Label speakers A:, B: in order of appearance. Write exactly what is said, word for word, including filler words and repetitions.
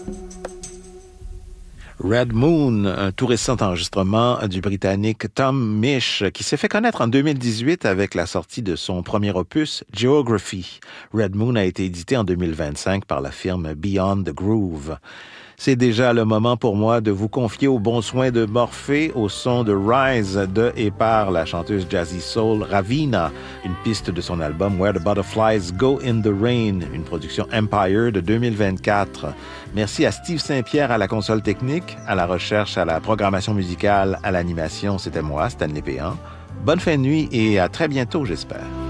A: Red Moon, un tout récent enregistrement du Britannique Tom Misch, qui s'est fait connaître en deux mille dix-huit avec la sortie de son premier opus, Geography. Red Moon a été édité en deux mille vingt-cinq par la firme Beyond the Groove. C'est déjà le moment pour moi de vous confier aux bons soins de Morphée au son de Rise de et par la chanteuse jazzy soul Ravina, une piste de son album Where the Butterflies Go in the Rain, une production Empire de deux mille vingt-quatre. Merci à Steve Saint-Pierre à la console technique, à la recherche, à la programmation musicale, à l'animation. C'était moi, Stanley Péan. Bonne fin de nuit et à très bientôt, j'espère.